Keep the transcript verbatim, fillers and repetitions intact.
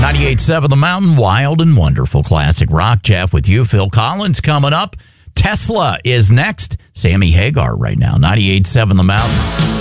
ninety-eight point seven The Mountain, wild and wonderful classic rock. Jeff with you. Phil Collins coming up. Tesla is next. Sammy Hagar right now. ninety-eight point seven The Mountain.